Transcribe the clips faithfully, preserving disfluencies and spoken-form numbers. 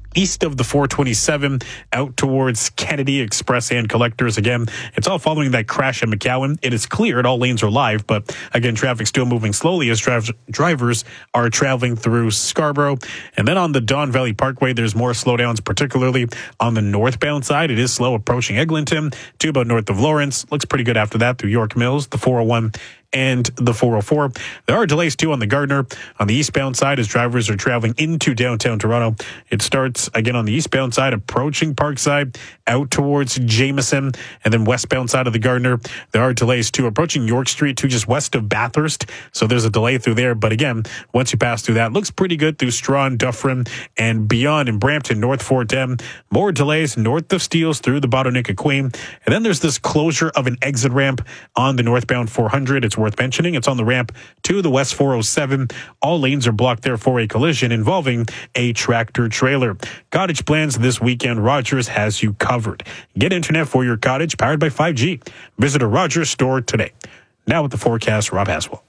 east of the four twenty-seven out towards Kennedy Express and Collectors. Again, it's all following that crash at McCowan. It is cleared. All lanes are live, but again, traffic still moving slowly as dri- drivers are traveling through Scarborough. And then on the Don Valley Parkway, there's more slowdowns, particularly on the northbound side. It is slow approaching Eglinton to about north of Lawrence. Looks pretty good after that through York Mills, the four oh one and the four oh four. There are delays too on the Gardner on the eastbound side as drivers are traveling into downtown Toronto. It starts again on the eastbound side approaching Parkside out towards Jameson, and then westbound side of the Gardner. There are delays too approaching York Street to just west of Bathurst. So there's a delay through there. But again, once you pass through that, looks pretty good through Strawn, Dufferin, and beyond in Brampton, North Fort Dem. More delays north of Steeles through the Bottleneck Queen. And then there's this closure of an exit ramp on the northbound four hundred. It's worth mentioning. It's on the ramp to the West four oh seven. All lanes are blocked there for a collision involving a tractor trailer. Cottage plans this weekend. Rogers has you covered. Get internet for your cottage powered by five G. Visit a Rogers store today. Now with the forecast, Rob Haswell.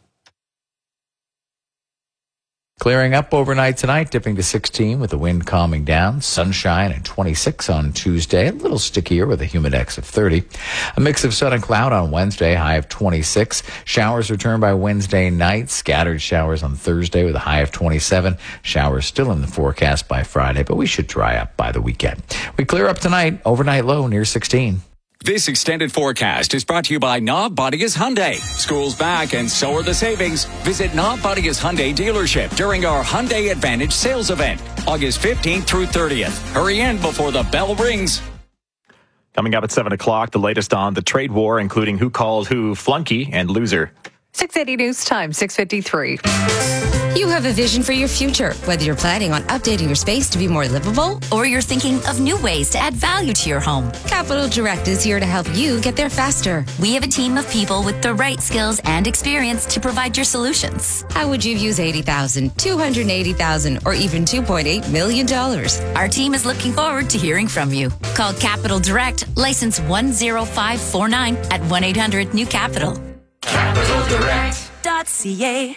Clearing up overnight tonight, dipping to sixteen with the wind calming down. Sunshine at twenty-six on Tuesday, a little stickier with a humidex of thirty. A mix of sun and cloud on Wednesday, high of twenty-six. Showers return by Wednesday night. Scattered showers on Thursday with a high of twenty-seven. Showers still in the forecast by Friday, but we should dry up by the weekend. We clear up tonight, overnight low near sixteen. This extended forecast is brought to you by Knob Bodias Hyundai. School's back and so are the savings. Visit Knob Bodias Hyundai dealership during our Hyundai Advantage sales event, August fifteenth through thirtieth. Hurry in before the bell rings. Coming up at seven o'clock, the latest on the trade war, including who called who flunky and loser. six eighty News Time, six fifty-three. You have a vision for your future, whether you're planning on updating your space to be more livable or you're thinking of new ways to add value to your home. Capital Direct is here to help you get there faster. We have a team of people with the right skills and experience to provide your solutions. How would you use eighty thousand dollars, two hundred eighty thousand dollars, or even two point eight million dollars? Our team is looking forward to hearing from you. Call Capital Direct, license one zero five four nine at one eight hundred new capital. capital direct dot c a.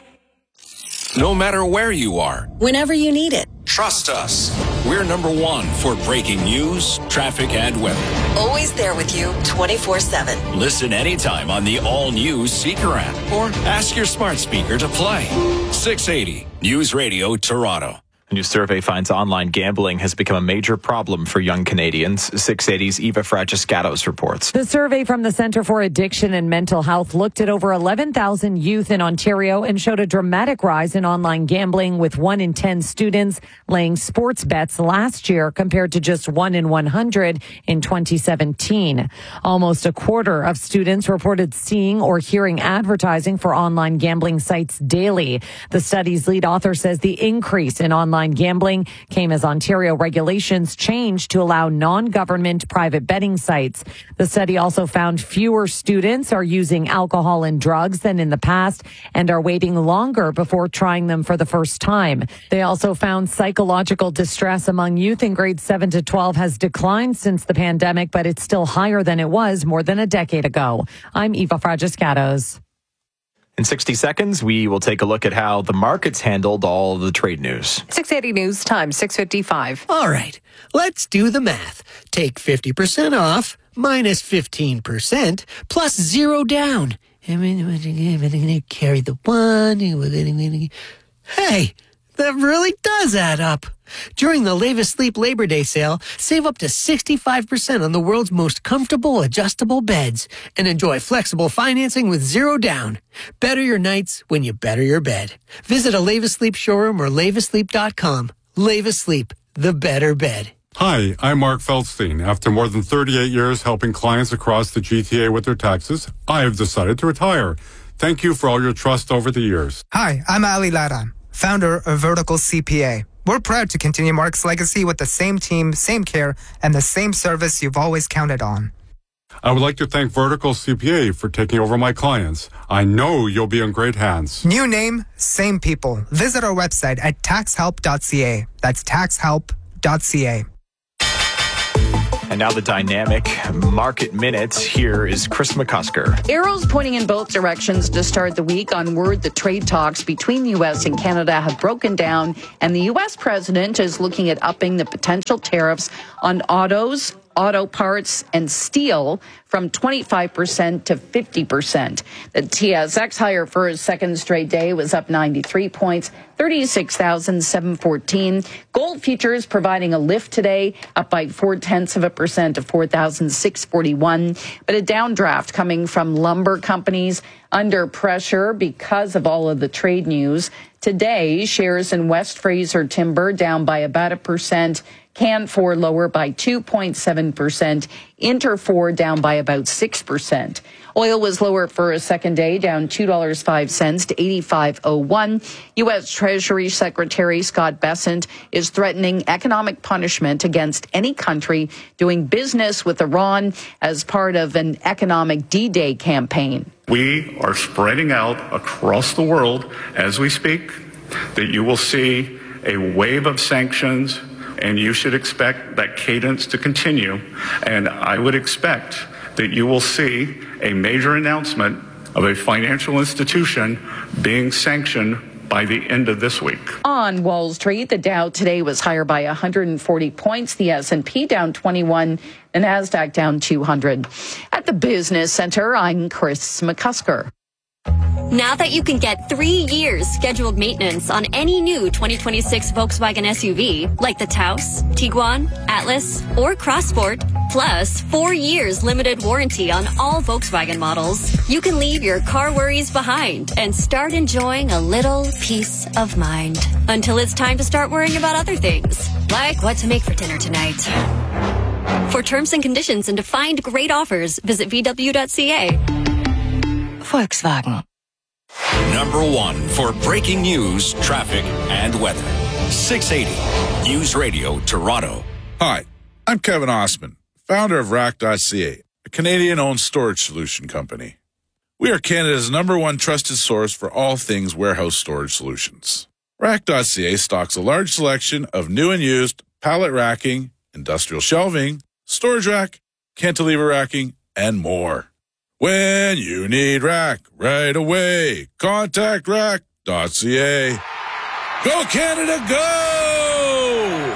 No matter where you are, whenever you need it, trust us. We're number one for breaking news, traffic, and weather. Always there with you twenty-four seven. Listen anytime on the all-new Seeker app or ask your smart speaker to play. six eighty News Radio Toronto. A new survey finds online gambling has become a major problem for young Canadians. six eighty's Eva Fragiscatos reports. The survey from the Centre for Addiction and Mental Health looked at over eleven thousand youth in Ontario and showed a dramatic rise in online gambling, with one in ten students laying sports bets last year compared to just one in one hundred in twenty seventeen. Almost a quarter of students reported seeing or hearing advertising for online gambling sites daily. The study's lead author says the increase in online Online gambling came as Ontario regulations changed to allow non-government private betting sites. The study also found fewer students are using alcohol and drugs than in the past and are waiting longer before trying them for the first time. They also found psychological distress among youth in grades seven to twelve has declined since the pandemic, but it's still higher than it was more than a decade ago. I'm Eva Fragiscatos. In sixty seconds, we will take a look at how the markets handled all of the trade news. six eighty News Time, six fifty-five. All right, let's do the math. Take fifty percent off, minus fifteen percent, plus zero down. I'm going to carry the one. Hey, that really does add up. During the Levis Sleep Labor Day sale, save up to sixty-five percent on the world's most comfortable adjustable beds and enjoy flexible financing with zero down. Better your nights when you better your bed. Visit a Levis Sleep showroom or levis sleep dot com. Levis Sleep, the better bed. Hi, I'm Mark Feldstein. After more than thirty-eight years helping clients across the G T A with their taxes, I have decided to retire. Thank you for all your trust over the years. Hi, I'm Ali Ladan, founder of Vertical C P A. We're proud to continue Mark's legacy with the same team, same care, and the same service you've always counted on. I would like to thank Vertical C P A for taking over my clients. I know you'll be in great hands. New name, same people. Visit our website at tax help dot c a. That's tax help dot c a. And now the dynamic market minutes. Here is Chris McCusker. Arrows pointing in both directions to start the week on word that trade talks between the U S and Canada have broken down, and the U S president is looking at upping the potential tariffs on autos, auto parts, and steel from twenty-five percent to fifty percent. The T S X higher for a second straight day was up ninety-three points, thirty-six thousand seven hundred fourteen. Gold futures providing a lift today, up by four-tenths of a percent to four thousand six hundred forty-one. But a downdraft coming from lumber companies under pressure because of all of the trade news. Today, shares in West Fraser Timber down by about a percent. Canfor lower by two point seven percent. Interfor down by about six percent. Oil was lower for a second day, down two dollars and five cents to eighty-five oh one. U S. Treasury Secretary Scott Bessent is threatening economic punishment against any country doing business with Iran as part of an economic D-Day campaign. We are spreading out across the world as we speak that you will see a wave of sanctions, and you should expect that cadence to continue. And I would expect that you will see a major announcement of a financial institution being sanctioned by the end of this week. On Wall Street, the Dow today was higher by one hundred forty points, the S and P down twenty-one, the NASDAQ down two hundred. At the Business Center, I'm Chris McCusker. Now that you can get three years scheduled maintenance on any new twenty twenty-six Volkswagen S U V, like the Taos, Tiguan, Atlas, or Crossport, plus four years limited warranty on all Volkswagen models, you can leave your car worries behind and start enjoying a little peace of mind. Until it's time to start worrying about other things, like what to make for dinner tonight. For terms and conditions and to find great offers, visit V W dot C A. Volkswagen. Number one for breaking news, traffic, and weather. six eighty News Radio Toronto. Hi, I'm Kevin Osman, founder of Rack dot C A, a Canadian-owned storage solution company. We are Canada's number one trusted source for all things warehouse storage solutions. Rack dot C A stocks a large selection of new and used pallet racking, industrial shelving, storage rack, cantilever racking, and more. When you need rack right away, contact Rack dot C A. Go Canada, go!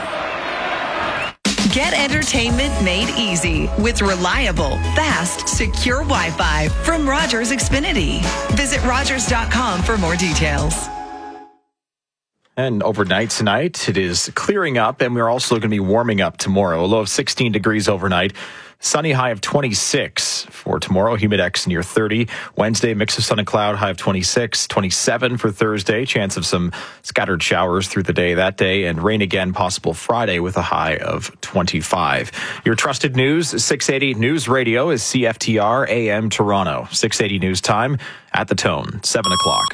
Get entertainment made easy with reliable, fast, secure Wi-Fi from Rogers Xfinity. Visit Rogers dot com for more details. And overnight tonight, it is clearing up, and we're also going to be warming up tomorrow. A low of sixteen degrees overnight. Sunny high of twenty-six for tomorrow. Humidex near thirty. Wednesday, mix of sun and cloud, high of twenty-six. twenty-seven for Thursday. Chance of some scattered showers through the day that day. And rain again possible Friday with a high of twenty-five. Your trusted news, six eighty News Radio is C F T R A M Toronto. six eighty News Time at the Tone, seven o'clock.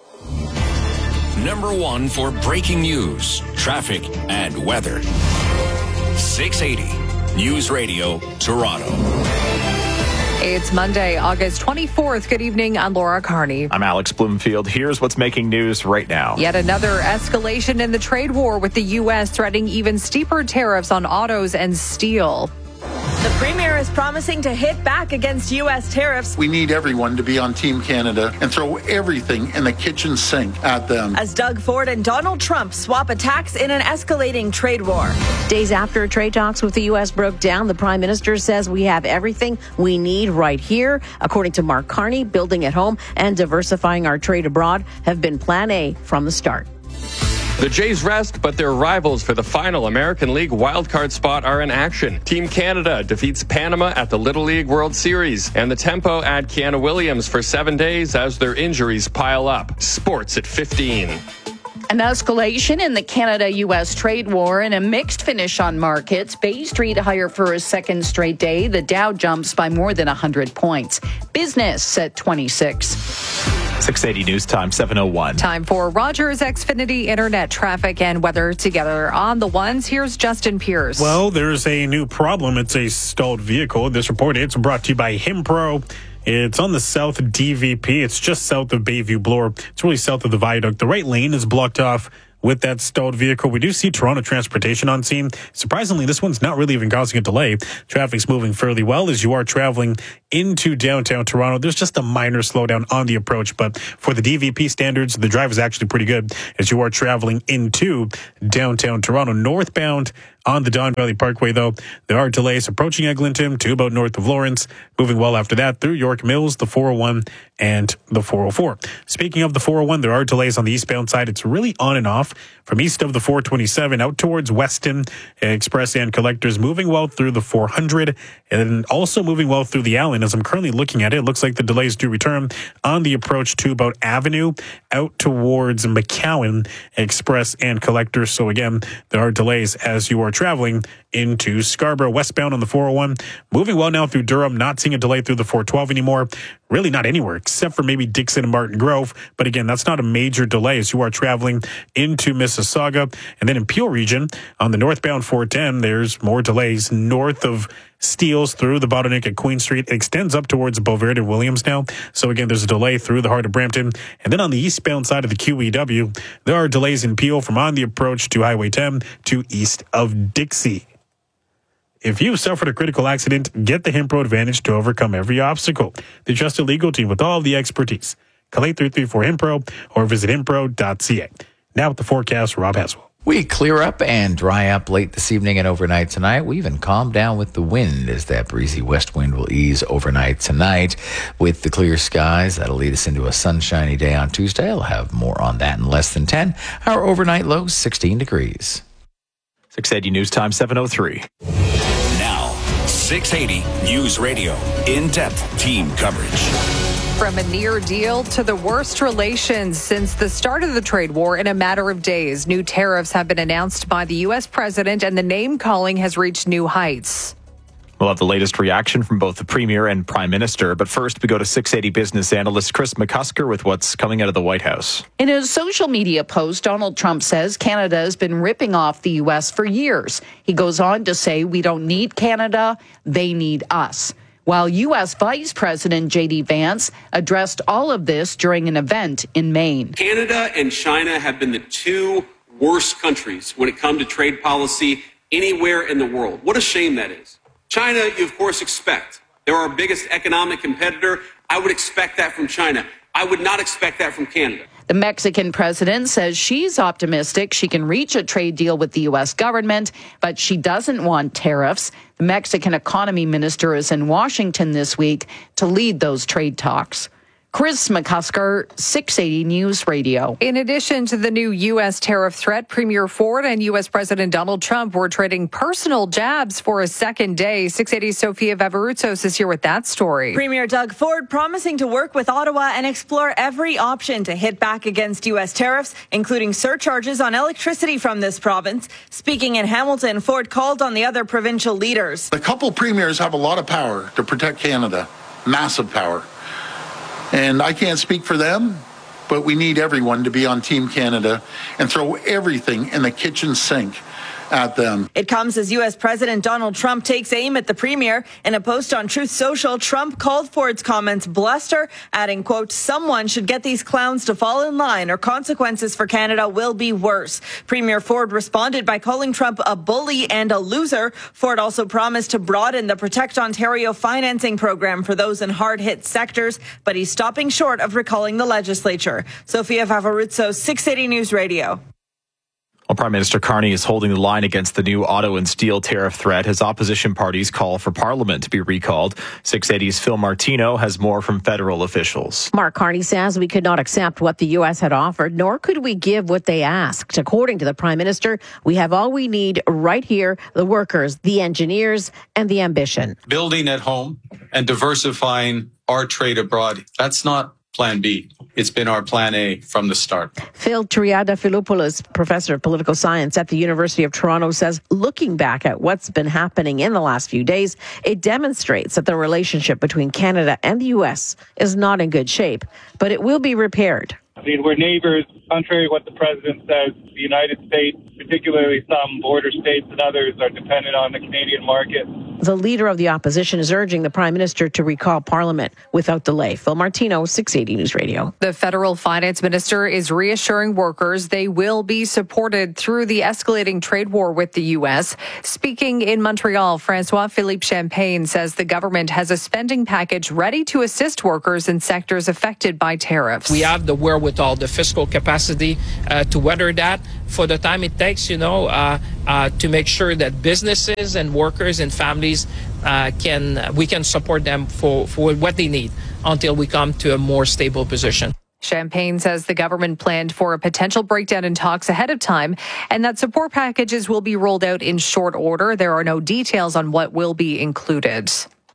Number one for breaking news, traffic, and weather. six eighty News Radio Toronto. It's Monday, August twenty-fourth. Good evening. I'm Laura Carney. I'm Alex Bloomfield. Here's what's making news right now. Yet another escalation in the trade war, with the U S threatening even steeper tariffs on autos and steel. The Premier is promising to hit back against U S tariffs. We need everyone to be on Team Canada and throw everything in the kitchen sink at them. As Doug Ford and Donald Trump swap attacks in an escalating trade war. Days after trade talks with the U S broke down, the Prime Minister says we have everything we need right here. According to Mark Carney, building at home and diversifying our trade abroad have been Plan A from the start. The Jays rest, but their rivals for the final American League wildcard spot are in action. Team Canada defeats Panama at the Little League World Series, and the Tempo add Kiana Williams for seven days as their injuries pile up. Sports at fifteen. An escalation in the Canada-U S trade war and a mixed finish on markets. Bay Street higher for a second straight day. The Dow jumps by more than one hundred points. Business at twenty-six. six eighty News Time, seven oh one. Time for Rogers Xfinity Internet traffic and weather together. On the ones, here's Justin Pierce. Well, there's a new problem. It's a stalled vehicle. This report, it's brought to you by Himpro. It's on the south D V P. It's just south of Bayview Bloor. It's really south of the viaduct. The right lane is blocked off with that stalled vehicle. We do see Toronto Transportation on scene. Surprisingly, this one's not really even causing a delay. Traffic's moving fairly well as you are traveling into downtown Toronto. There's just a minor slowdown on the approach, but for the D V P standards, the drive is actually pretty good as you are traveling into downtown Toronto. Northbound on the Don Valley Parkway, though, there are delays approaching Eglinton to about north of Lawrence, moving well after that through York Mills, the four oh one, and the four oh four. Speaking of the four oh one, there are delays on the eastbound side. It's really on and off from east of the four twenty-seven out towards Weston. Express and Collectors moving well through the four hundred, and also moving well through the Allen. As I'm currently looking at it, it looks like the delays do return on the approach to about Avenue out towards McCowan, Express and Collectors. So again, there are delays as you are traveling into Scarborough. Westbound on the four oh one, moving well now through Durham, not seeing a delay through the four twelve anymore. Really not anywhere except for maybe Dixon and Martin Grove. But again, that's not a major delay as you are traveling into Mississauga. And then in Peel region on the northbound four ten, there's more delays north of Steeles through the bottleneck at Queen Street. It extends up towards Beauvert and Williams now. So again, there's a delay through the heart of Brampton. And then on the eastbound side of the Q E W, there are delays in Peel from on the approach to Highway ten to east of Dixie. If you've suffered a critical accident, get the Hempro Advantage to overcome every obstacle. The trusted legal team with all of the expertise. Call eight three three four Hempro or visit hempro dot c a. Now with the forecast, Rob Haswell. We clear up and dry up late this evening and overnight tonight. We even calm down with the wind as that breezy west wind will ease overnight tonight. With the clear skies, that'll lead us into a sunshiny day on Tuesday. I'll have more on that in less than ten. Our overnight low, sixteen degrees. six eighty News Time, seven oh three. Now, six eighty News Radio. In-depth team coverage. From a near deal to the worst relations since the start of the trade war in a matter of days, new tariffs have been announced by the U S president, and the name-calling has reached new heights. We'll have the latest reaction from both the Premier and Prime Minister. But first, we go to six eighty business analyst Chris McCusker with what's coming out of the White House. In a social media post, Donald Trump says Canada has been ripping off the U S for years. He goes on to say, we don't need Canada, they need us. While U S Vice President J D Vance addressed all of this during an event in Maine. Canada and China have been the two worst countries when it comes to trade policy anywhere in the world. What a shame that is. China, you of course expect. They're our biggest economic competitor. I would expect that from China. I would not expect that from Canada. The Mexican president says she's optimistic she can reach a trade deal with the U S government, but she doesn't want tariffs. The Mexican economy minister is in Washington this week to lead those trade talks. Chris McCusker, six eighty News Radio. In addition to the new U S tariff threat, Premier Ford and U S President Donald Trump were trading personal jabs for a second day. six eighty Sofia Vavarutsos is here with that story. Premier Doug Ford promising to work with Ottawa and explore every option to hit back against U S tariffs, including surcharges on electricity from this province. Speaking in Hamilton, Ford called on the other provincial leaders. The couple premiers have a lot of power to protect Canada, massive power. And I can't speak for them, but we need everyone to be on Team Canada and throw everything in the kitchen sink at them. It comes as U S President Donald Trump takes aim at the premier. In a post on Truth Social, Trump called Ford's comments bluster, adding, quote, someone should get these clowns to fall in line or consequences for Canada will be worse. Premier Ford responded by calling Trump a bully and a loser. Ford also promised to broaden the Protect Ontario financing program for those in hard-hit sectors, but he's stopping short of recalling the legislature. Sofia Vavarutsos, six eighty News Radio. Well, Prime Minister Carney is holding the line against the new auto and steel tariff threat as opposition parties call for Parliament to be recalled. six eighty's Phil Martino has more from federal officials. Mark Carney says we could not accept what the U S had offered, nor could we give what they asked. According to the Prime Minister, we have all we need right here, the workers, the engineers, and the ambition. Building at home and diversifying our trade abroad, that's not Plan B. It's been our Plan A from the start. Phil Triadafilopoulos, professor of political science at the University of Toronto, says looking back at what's been happening in the last few days, it demonstrates that the relationship between Canada and the U S is not in good shape, but it will be repaired. I mean, we're neighbors. Contrary to what the president says, the United States, particularly some border states and others, are dependent on the Canadian market. The leader of the opposition is urging the prime minister to recall parliament without delay. Phil Martino, six eighty News Radio. The federal finance minister is reassuring workers they will be supported through the escalating trade war with the U S. Speaking in Montreal, François-Philippe Champagne says the government has a spending package ready to assist workers in sectors affected by tariffs. We have the wherewithal, the fiscal capacity uh, to weather that for the time it takes, you know, uh, uh, to make sure that businesses and workers and families uh, can, we can support them for, for what they need until we come to a more stable position. Champagne says the government planned for a potential breakdown in talks ahead of time and that support packages will be rolled out in short order. There are no details on what will be included.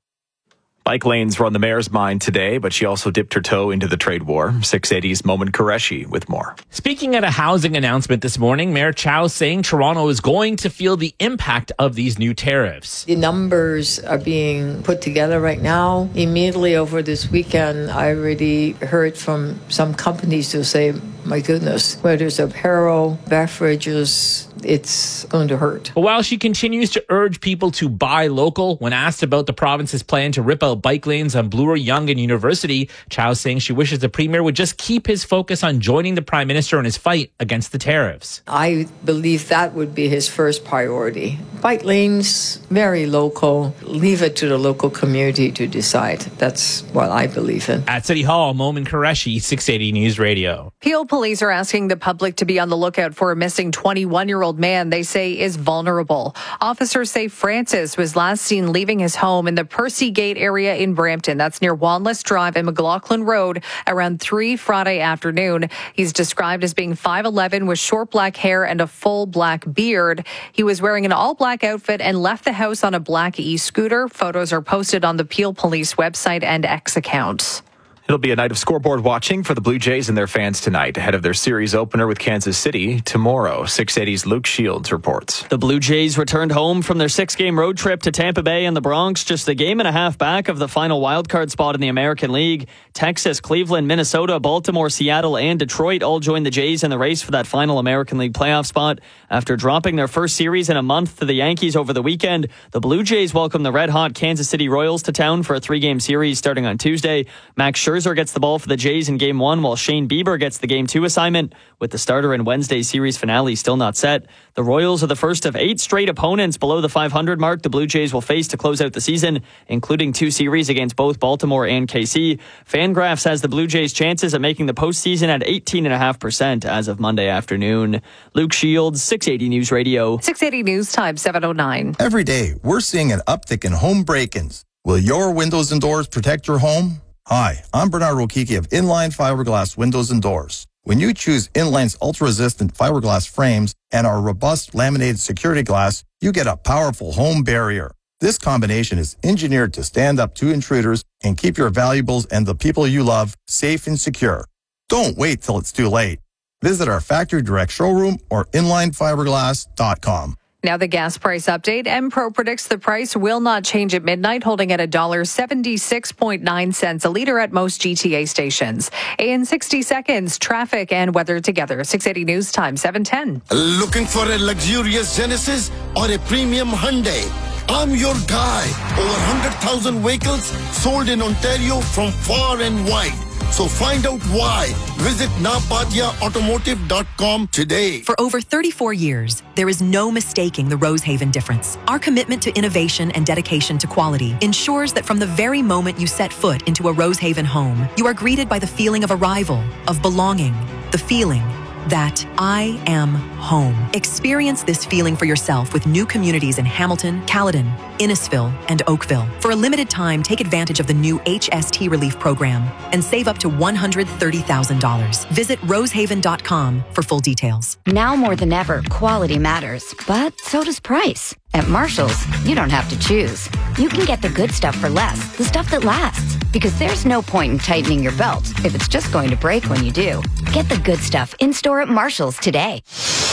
Bike lanes were on the mayor's mind today, but she also dipped her toe into the trade war. six eighty's Momin Qureshi with more. Speaking at a housing announcement this morning, Mayor Chow saying Toronto is going to feel the impact of these new tariffs. The numbers are being put together right now. Immediately over this weekend, I already heard from some companies who say, my goodness, whether it's apparel, beverages, it's going to hurt. But while she continues to urge people to buy local, when asked about the province's plan to rip out bike lanes on Bloor Yonge and University, Chow saying she wishes the premier would just keep his focus on joining the prime minister in his fight against the tariffs. I believe that would be his first priority. Bike lanes, very local. Leave it to the local community to decide. That's what I believe in. At City Hall, Momin Qureshi, six eighty News Radio. Peel police are asking the public to be on the lookout for a missing twenty-one-year-old man they say is vulnerable. Officers say Francis was last seen leaving his home in the Percy Gate area in Brampton. That's near Wanless Drive and McLaughlin Road around three Friday afternoon. He's described as being five eleven with short black hair and a full black beard. He was wearing an all-black outfit and left the house on a black e-scooter. Photos are posted on the Peel Police website and X account. It'll be a night of scoreboard watching for the Blue Jays and their fans tonight, ahead of their series opener with Kansas City tomorrow. six eighty's Luke Shields reports. The Blue Jays returned home from their six-game road trip to Tampa Bay and the Bronx, just a game and a half back of the final wildcard spot in the American League. Texas, Cleveland, Minnesota, Baltimore, Seattle, and Detroit all joined the Jays in the race for that final American League playoff spot. After dropping their first series in a month to the Yankees over the weekend, the Blue Jays welcome the red-hot Kansas City Royals to town for a three-game series starting on Tuesday. Max Scherzer gets the ball for the Jays in game one, while Shane Bieber gets the game two assignment. With the starter in Wednesday's series finale still not set, the Royals are the first of eight straight opponents below the five hundred mark the Blue Jays will face to close out the season, including two series against both Baltimore and K C. Fangraphs has the Blue Jays' chances of making the postseason at eighteen point five percent as of Monday afternoon. Luke Shields, six eighty News Radio. six eighty News Time, seven oh nine. Every day, we're seeing an uptick in home break-ins. Will your windows and doors protect your home? Hi, I'm Bernard Rokiki of Inline Fiberglass Windows and Doors. When you choose Inline's ultra-resistant fiberglass frames and our robust laminated security glass, you get a powerful home barrier. This combination is engineered to stand up to intruders and keep your valuables and the people you love safe and secure. Don't wait till it's too late. Visit our factory direct showroom or inline fiberglass dot com. Now the gas price update. Empro predicts the price will not change at midnight, holding at one dollar seventy-six point nine cents a liter at most G T A stations. In sixty seconds, traffic and weather together. six eighty News Time, seven ten. Looking for a luxurious Genesis or a premium Hyundai? I'm your guy. Over one hundred thousand vehicles sold in Ontario from far and wide. So find out why. Visit napatia automotive dot com today. For over thirty-four years, there is no mistaking the Rosehaven difference. Our commitment to innovation and dedication to quality ensures that from the very moment you set foot into a Rosehaven home, you are greeted by the feeling of arrival, of belonging, the feeling that I am home. Experience this feeling for yourself with new communities in Hamilton, Caledon, Innisfil, and Oakville. For a limited time, take advantage of the new H S T Relief Program and save up to one hundred thirty thousand dollars. Visit rosehaven dot com for full details. Now more than ever, quality matters, but so does price. At Marshall's, you don't have to choose. You can get the good stuff for less, the stuff that lasts. Because there's no point in tightening your belt if it's just going to break when you do. Get the good stuff in-store at Marshall's today.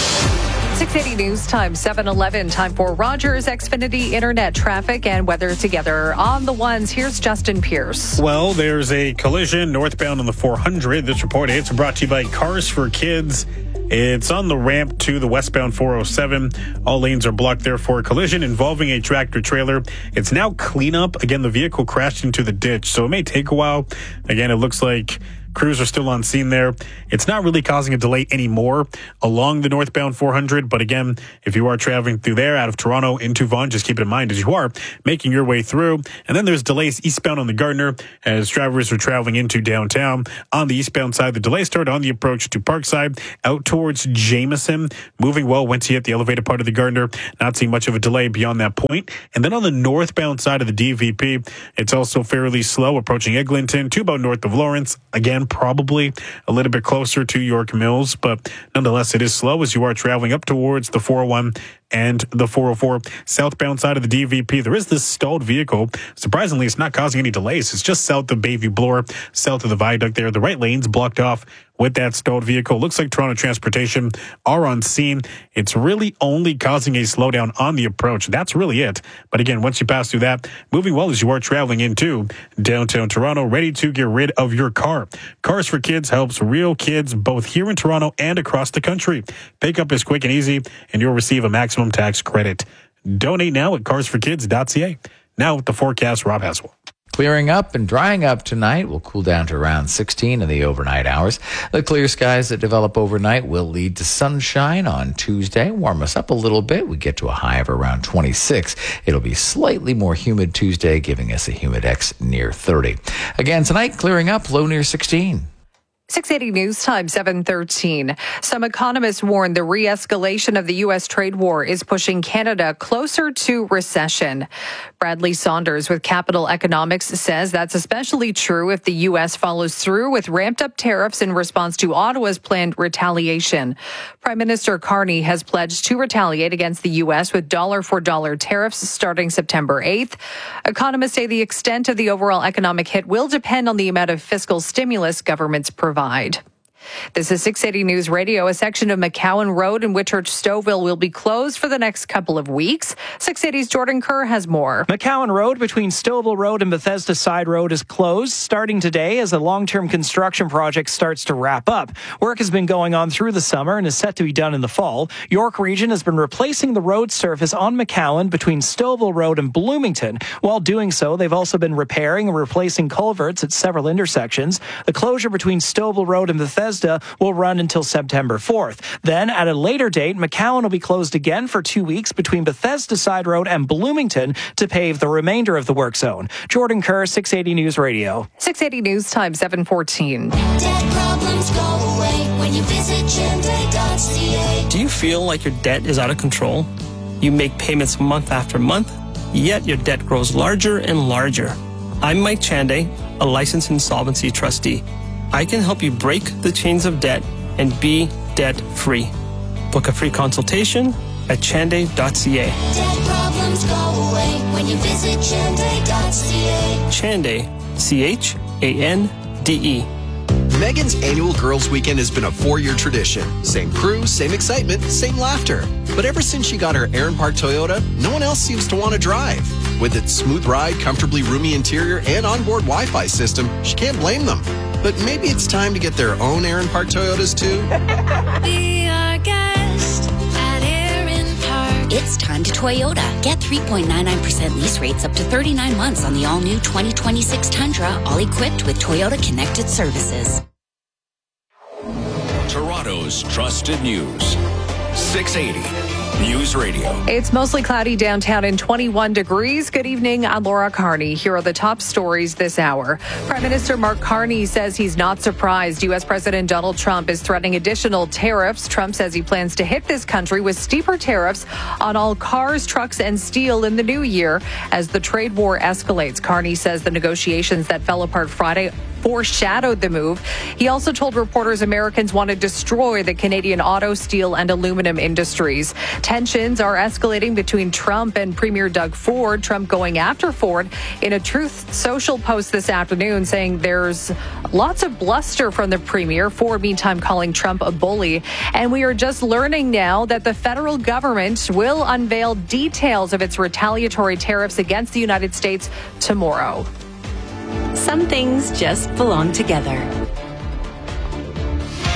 six eighty News Time, seven eleven. Time for Rogers Xfinity Internet traffic and weather together. On the ones, here's Justin Pierce. Well, there's a collision northbound on the four hundred. This report is brought to you by Cars for Kids. It's on the ramp to the westbound four oh seven. All lanes are blocked there for a collision involving a tractor trailer. It's now cleanup. Again, the vehicle crashed into the ditch, so it may take a while. Again, it looks like crews are still on scene there. It's not really causing a delay anymore along the northbound four hundred. But again, if you are traveling through there out of Toronto into Vaughan, just keep it in mind as you are making your way through. And then there's delays eastbound on the Gardner as drivers are traveling into downtown. On the eastbound side, the delay started on the approach to Parkside out towards Jameson. Moving well once you hit the elevated part of the Gardner. Not seeing much of a delay beyond that point. And then on the northbound side of the D V P, it's also fairly slow approaching Eglinton to about north of Lawrence. Again, probably a little bit closer to York Mills, but nonetheless, it is slow as you are traveling up towards the four oh one and the four oh four. Southbound side of the D V P, there is this stalled vehicle. Surprisingly, it's not causing any delays. It's just south of Bayview Bloor, south of the viaduct there. The right lane's blocked off with that stalled vehicle. Looks like Toronto Transportation are on scene. It's really only causing a slowdown on the approach. That's really it. But again, once you pass through that, moving well as you are traveling into downtown Toronto, ready to get rid of your car. Cars for Kids helps real kids both here in Toronto and across the country. Pickup is quick and easy, and you'll receive a maximum tax credit. Donate now at cars for kids dot c a. Now with the forecast, Rob Haswell. Clearing up and drying up tonight. Will cool down to around sixteen in the overnight hours. The clear skies that develop overnight will lead to sunshine on Tuesday. Warm us up a little bit. We get to a high of around twenty-six. It'll be slightly more humid Tuesday, giving us a humidex near thirty. Again, tonight, clearing up, low near sixteen. six eighty News Time, seven thirteen. Some economists warn the re-escalation of the U S trade war is pushing Canada closer to recession. Bradley Saunders with Capital Economics says that's especially true if the U S follows through with ramped-up tariffs in response to Ottawa's planned retaliation. Prime Minister Carney has pledged to retaliate against the U S with dollar-for-dollar tariffs starting September eighth. Economists say the extent of the overall economic hit will depend on the amount of fiscal stimulus governments provide. This is six eighty News Radio. A section of McCowan Road in Whitchurch Stouffville will be closed for the next couple of weeks. six eighty's Jordan Kerr has more. McCowan Road between Stouffville Road and Bethesda Side Road is closed starting today as a long-term construction project starts to wrap up. Work has been going on through the summer and is set to be done in the fall. York Region has been replacing the road surface on McCowan between Stouffville Road and Bloomington. While doing so, they've also been repairing and replacing culverts at several intersections. The closure between Stouffville Road and Bethesda will run until September fourth. Then, at a later date, McCowan will be closed again for two weeks between Bethesda Side Road and Bloomington to pave the remainder of the work zone. Jordan Kerr, six eighty News Radio. six eighty News Time, seven fourteen. Debt problems go away when you visit Chande dot c a. Do you feel like your debt is out of control? You make payments month after month, yet your debt grows larger and larger. I'm Mike Chande, a licensed insolvency trustee. I can help you break the chains of debt and be debt-free. Book a free consultation at Chande dot c a. Debt problems go away when you visit Chande dot c a. Chande, C H A N D E. Megan's annual Girls Weekend has been a four-year tradition. Same crew, same excitement, same laughter. But ever since she got her Aaron Park Toyota, no one else seems to want to drive. With its smooth ride, comfortably roomy interior, and onboard Wi-Fi system, she can't blame them. But maybe it's time to get their own Aaron Park Toyotas, too. Be our guest at Aaron Park. It's time to Toyota. Get three point nine nine percent lease rates up to thirty-nine months on the all-new twenty twenty-six Tundra, all equipped with Toyota Connected Services. Toronto's trusted news. six eighty News Radio. It's mostly cloudy downtown and twenty-one degrees. Good evening. I'm Laura Carney. Here are the top stories this hour. Prime Minister Mark Carney says he's not surprised U S President Donald Trump is threatening additional tariffs. Trump says he plans to hit this country with steeper tariffs on all cars, trucks, and steel in the new year as the trade war escalates. Carney says the negotiations that fell apart Friday foreshadowed the move. He also told reporters Americans want to destroy the Canadian auto, steel, and aluminum industries. Tensions are escalating between Trump and Premier Doug Ford. Trump going after Ford in a Truth Social post this afternoon saying there's lots of bluster from the Premier. Ford, meantime, calling Trump a bully. And we are just learning now that the federal government will unveil details of its retaliatory tariffs against the United States tomorrow. Some things just belong together.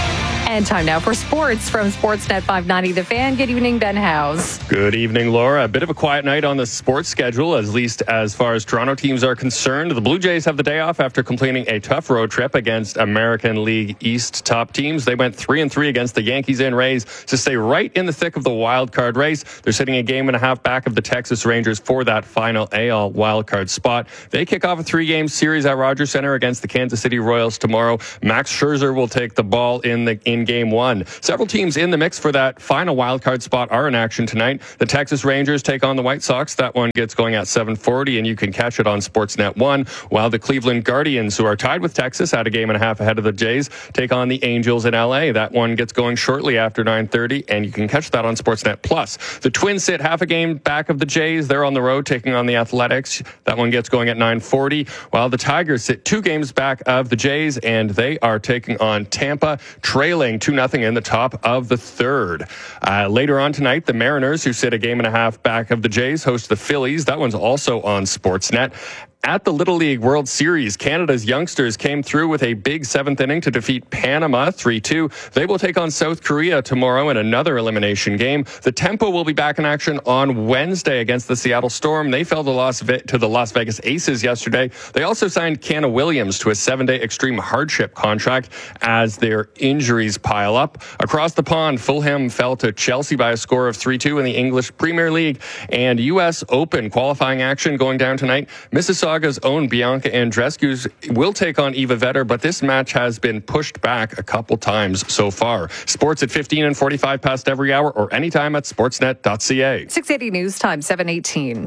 And time now for sports from Sportsnet five ninety The Fan. Good evening, Ben House. Good evening, Laura. A bit of a quiet night on the sports schedule, at least as far as Toronto teams are concerned. The Blue Jays have the day off after completing a tough road trip against American League East top teams. They went three and three against the Yankees and Rays to stay right in the thick of the wild card race. They're sitting a game and a half back of the Texas Rangers for that final A L wild card spot. They kick off a three-game series at Rogers Center against the Kansas City Royals tomorrow. Max Scherzer will take the ball in the in game one. Several teams in the mix for that final wildcard spot are in action tonight. The Texas Rangers take on the White Sox. That one gets going at seven forty, and you can catch it on Sportsnet one, while the Cleveland Guardians, who are tied with Texas at a game and a half ahead of the Jays, take on the Angels in L A. That one gets going shortly after nine thirty, and you can catch that on Sportsnet Plus. The Twins sit half a game back of the Jays. They're on the road taking on the Athletics. That one gets going at nine forty, while the Tigers sit two games back of the Jays, and they are taking on Tampa, trailing two nothing in the top of the third. Uh, later on tonight, the Mariners, who sit a game and a half back of the Jays, host the Phillies. That one's also on Sportsnet. At the Little League World Series, Canada's youngsters came through with a big seventh inning to defeat Panama three two. They will take on South Korea tomorrow in another elimination game. The Tempo will be back in action on Wednesday against the Seattle Storm. They fell to, Las Ve- to the Las Vegas Aces yesterday. They also signed Canna Williams to a seven-day extreme hardship contract as their injuries pile up. Across the pond, Fulham fell to Chelsea by a score of three two in the English Premier League. And U S Open qualifying action going down tonight. Mississauga Mississauga's own Bianca Andreescu will take on Eva Vetter, but this match has been pushed back a couple times so far. Sports at fifteen and forty-five past every hour or anytime at sportsnet dot c a. six eighty News Time, seven eighteen.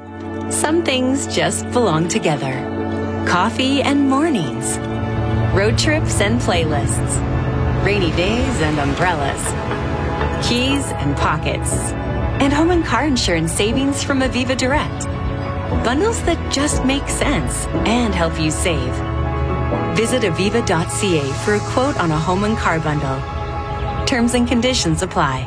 Some things just belong together. Coffee and mornings. Road trips and playlists. Rainy days and umbrellas. Keys and pockets. And home and car insurance savings from Aviva Direct. Bundles that just make sense and help you save. Visit aviva dot c a for a quote on a home and car bundle. Terms and conditions apply.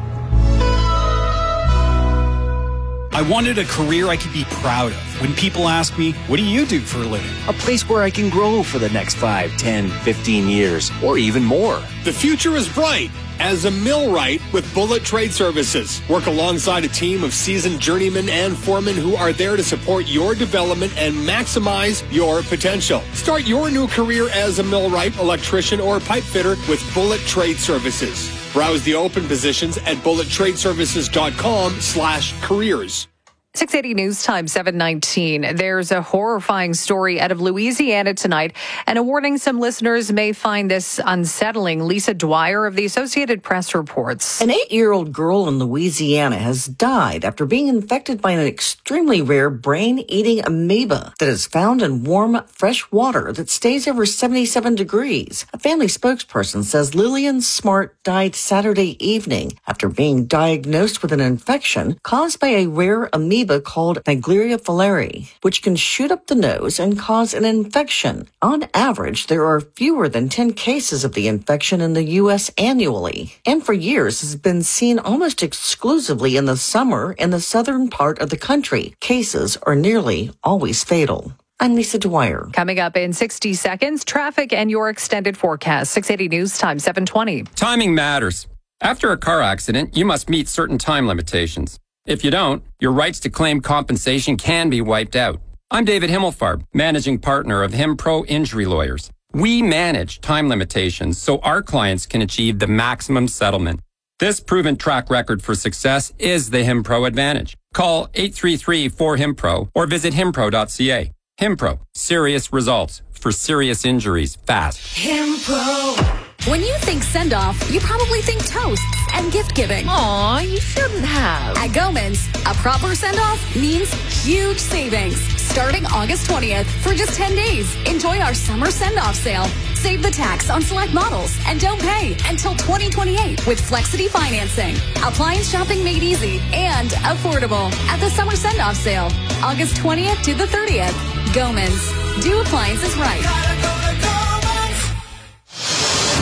I wanted a career I could be proud of. When people ask me, what do you do for a living? A place where I can grow for the next five, ten, fifteen years, or even more. The future is bright as a millwright with Bullet Trade Services. Work alongside a team of seasoned journeymen and foremen who are there to support your development and maximize your potential. Start your new career as a millwright, electrician, or pipe fitter with Bullet Trade Services. Browse the open positions at bullet trade services dot com slash careers. six eighty News Time, seven nineteen. There's a horrifying story out of Louisiana tonight, and a warning some listeners may find this unsettling. Lisa Dwyer of the Associated Press reports. An eight-year-old girl in Louisiana has died after being infected by an extremely rare brain-eating amoeba that is found in warm, fresh water that stays over seventy-seven degrees. A family spokesperson says Lillian Smart died Saturday evening after being diagnosed with an infection caused by a rare amoeba called Naegleria fowleri, which can shoot up the nose and cause an infection. On average, there are fewer than ten cases of the infection in the U S annually, and for years has been seen almost exclusively in the summer in the southern part of the country. Cases are nearly always fatal. I'm Lisa Dwyer. Coming up in sixty seconds, traffic and your extended forecast. six eighty News Time, seven twenty. Timing matters. After a car accident, you must meet certain time limitations. If you don't, your rights to claim compensation can be wiped out. I'm David Himmelfarb, managing partner of HimPro Injury Lawyers. We manage time limitations so our clients can achieve the maximum settlement. This proven track record for success is the HimPro advantage. Call eight three three, four, H I M P R O or visit himpro dot c a. HimPro, serious results for serious injuries fast. HimPro. When you think send-off, you probably think toasts and gift-giving. Aw, you shouldn't have. At Gomans, a proper send-off means huge savings. Starting August twentieth for just ten days. Enjoy our summer send-off sale. Save the tax on select models and don't pay until twenty twenty-eight with Flexity financing. Appliance shopping made easy and affordable at the summer send-off sale. August twentieth to the thirtieth. Gomans. Do appliances right.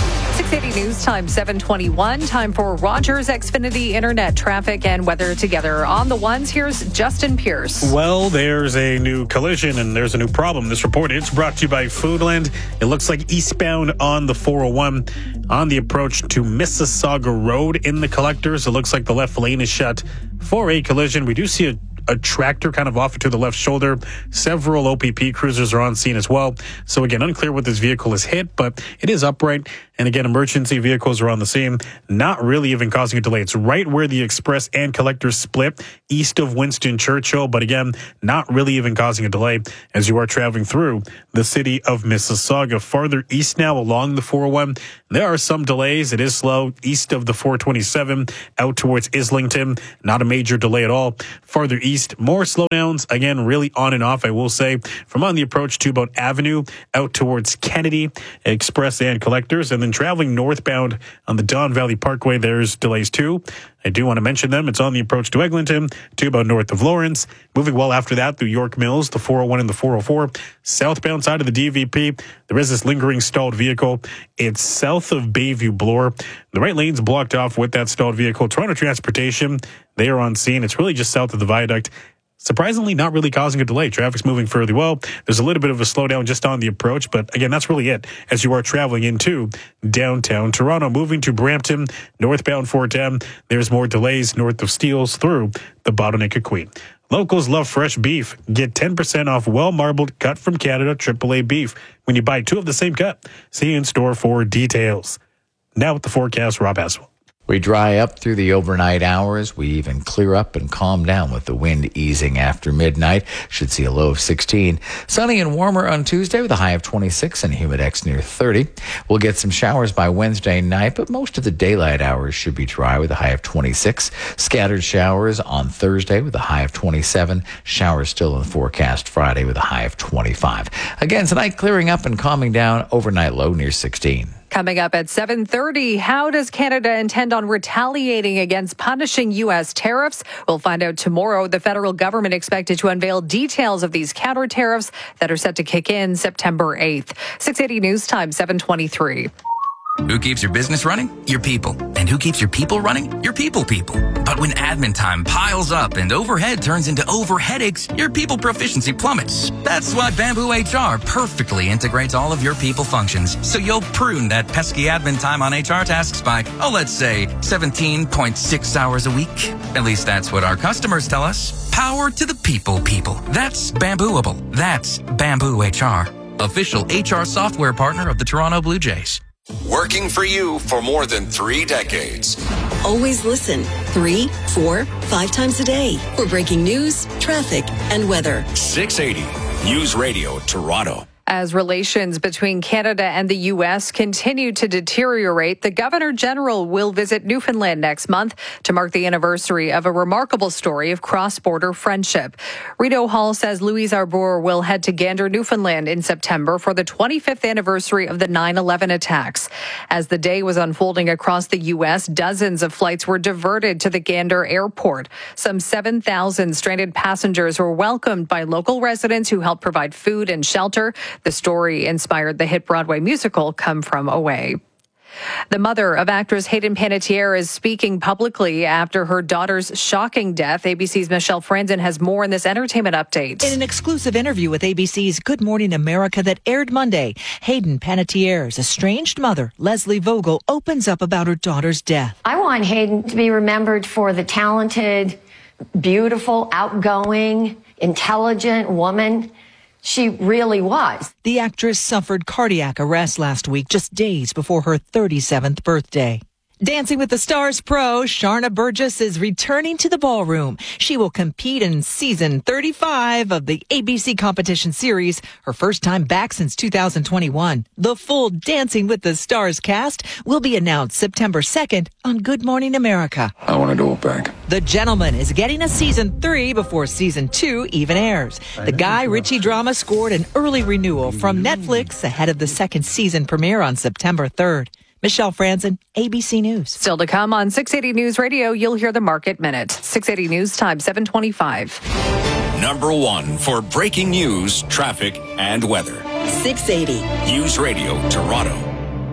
six eighty News Time, seven twenty-one. Time for Rogers Xfinity Internet traffic and weather together. On the ones, here's Justin Pierce. Well, there's a new collision and there's a new problem. This report is brought to you by Foodland. It looks like eastbound on the four oh one on the approach to Mississauga Road in the collectors. It looks like the left lane is shut for a collision. We do see a A tractor kind of off to the left shoulder. Several O P P cruisers are on scene as well. So again, unclear what this vehicle is hit, but it is upright. And again, emergency vehicles are on the scene, not really even causing a delay. It's right where the express and collector split east of Winston Churchill, but again, not really even causing a delay as you are traveling through the city of Mississauga. Farther east now along the four oh one, there are some delays. It is slow east of the four twenty-seven out towards Islington. Not a major delay at all. Farther east, more slowdowns, again, really on and off, I will say, from on the approach to about Avenue out towards Kennedy, Express and Collectors, and then traveling northbound on the Don Valley Parkway, there's delays too. I do want to mention them. It's on the approach to Eglinton, to about north of Lawrence. Moving well after that through York Mills, the four oh one and the four oh four. Southbound side of the D V P, there is this lingering stalled vehicle. It's south of Bayview Bloor. The right lane's blocked off with that stalled vehicle. Toronto Transportation, they are on scene. It's really just south of the viaduct. Surprisingly, not really causing a delay. Traffic's moving fairly well. There's a little bit of a slowdown just on the approach, but again, that's really it as you are traveling into downtown Toronto. Moving to Brampton, northbound four ten, there's more delays north of Steeles through the bottleneck of Queen. Locals love fresh beef. Get ten percent off well-marbled cut from Canada triple A beef when you buy two of the same cut. See you in store for details. Now with the forecast, Rob Haswell. We dry up through the overnight hours. We even clear up and calm down with the wind easing after midnight. Should see a low of sixteen. Sunny and warmer on Tuesday with a high of twenty-six and humidex near thirty. We'll get some showers by Wednesday night, but most of the daylight hours should be dry with a high of twenty-six. Scattered showers on Thursday with a high of twenty-seven. Showers still in the forecast Friday with a high of twenty-five. Again, tonight clearing up and calming down. Overnight low near sixteen. Coming up at seven thirty, how does Canada intend on retaliating against punishing U S tariffs? We'll find out tomorrow. The federal government expected to unveil details of these counter tariffs that are set to kick in September eighth. six eighty News Time, seven twenty-three. Who keeps your business running? Your people. And who keeps your people running? Your people people. But when admin time piles up and overhead turns into over headaches, your people proficiency plummets. That's why Bamboo H R perfectly integrates all of your people functions, so you'll prune that pesky admin time on H R tasks by, oh, let's say seventeen point six hours a week. At least that's what our customers tell us. Power to the people people. That's Bambooable. That's Bamboo H R. Official H R software partner of the Toronto Blue Jays. Working for you for more than three decades. Always listen three, four, five times a day for breaking news, traffic, and weather. six eighty News Radio Toronto. As relations between Canada and the U S continue to deteriorate, the Governor General will visit Newfoundland next month to mark the anniversary of a remarkable story of cross-border friendship. Rideau Hall says Louise Arbour will head to Gander, Newfoundland in September for the twenty-fifth anniversary of the nine eleven attacks. As the day was unfolding across the U S, dozens of flights were diverted to the Gander airport. Some seven thousand stranded passengers were welcomed by local residents who helped provide food and shelter. The story inspired the hit Broadway musical Come From Away. The mother of actress Hayden Panettiere is speaking publicly after her daughter's shocking death. A B C's Michelle Franzen has more in this entertainment update. In an exclusive interview with A B C's Good Morning America that aired Monday, Hayden Panettiere's estranged mother, Leslie Vogel, opens up about her daughter's death. I want Hayden to be remembered for the talented, beautiful, outgoing, intelligent woman she really was. The actress suffered cardiac arrest last week, just days before her thirty-seventh birthday. Dancing with the Stars pro, Sharna Burgess is returning to the ballroom. She will compete in season thirty-five of the A B C competition series, her first time back since two thousand twenty-one. The full Dancing with the Stars cast will be announced September second on Good Morning America. I want to do it back. The Gentleman is getting a season three before season two even airs. The Guy Ritchie drama scored an early renewal from Netflix ahead of the second season premiere on September third. Michelle Franzen, A B C News. Still to come on six eighty News Radio, you'll hear the Market Minute. six eighty News Time, seven twenty-five. Number one for breaking news, traffic, and weather. six eighty News Radio Toronto.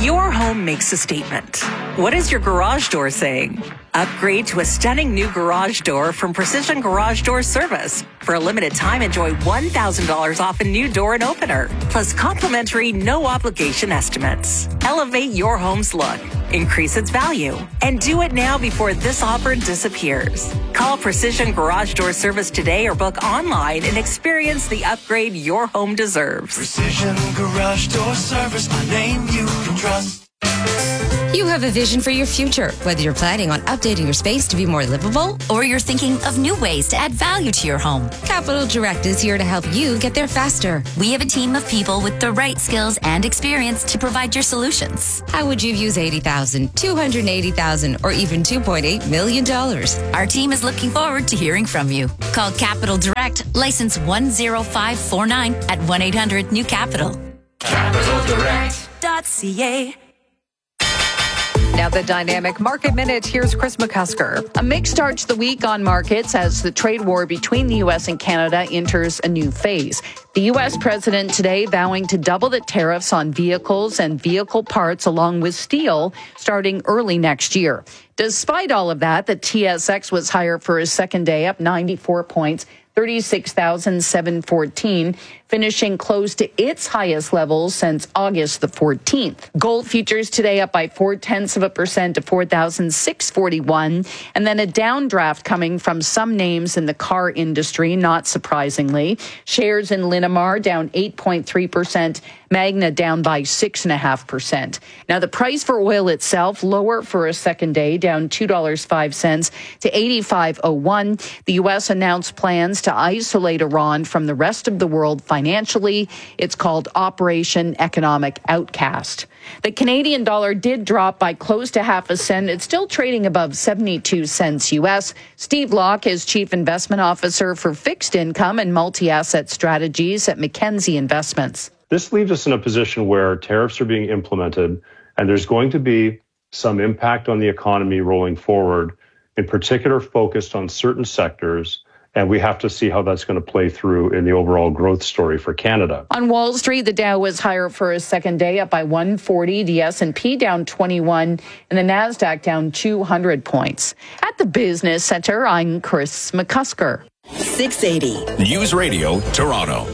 Your home makes a statement. What is your garage door saying? Upgrade to a stunning new garage door from Precision Garage Door Service. For a limited time, enjoy one thousand dollars off a new door and opener, plus complimentary no-obligation estimates. Elevate your home's look, increase its value, and do it now before this offer disappears. Call Precision Garage Door Service today or book online and experience the upgrade your home deserves. Precision Garage Door Service, a name you can trust. You have a vision for your future, whether you're planning on updating your space to be more livable or you're thinking of new ways to add value to your home. Capital Direct is here to help you get there faster. We have a team of people with the right skills and experience to provide your solutions. How would you use eighty thousand dollars, two hundred eighty thousand dollars, or even two point eight million dollars? Our team is looking forward to hearing from you. Call Capital Direct, license one zero five four nine at one eight hundred new capital. capital direct dot c a. Now the Dynamic Market Minute. Here's Chris McCusker. A mixed start to the week on markets as the trade war between the U S and Canada enters a new phase. The U S president today vowing to double the tariffs on vehicles and vehicle parts along with steel starting early next year. Despite all of that, the T S X was higher for a second day, up ninety-four points, thirty-six thousand seven hundred fourteen, finishing close to its highest level since August the fourteenth. Gold futures today up by four tenths of a percent to four thousand six hundred forty-one, and then a downdraft coming from some names in the car industry, not surprisingly. Shares in Linamar down eight point three percent, Magna down by six point five percent. Now the price for oil itself lower for a second day, down two dollars and five cents to eighty-five oh one. The U S announced plans to isolate Iran from the rest of the world financially. It's called Operation Economic Outcast. The Canadian dollar did drop by close to half a cent. It's still trading above seventy-two cents U S. Steve Locke is Chief Investment Officer for Fixed Income and Multi-Asset Strategies at Mackenzie Investments. This leaves us in a position where tariffs are being implemented, and there's going to be some impact on the economy rolling forward, in particular focused on certain sectors. And we have to see how that's going to play through in the overall growth story for Canada. On Wall Street, the Dow was higher for a second day, up by one forty. The S and P down twenty-one, and the NASDAQ down two hundred points. At the Business Center, I'm Chris McCusker. six eighty. News Radio Toronto.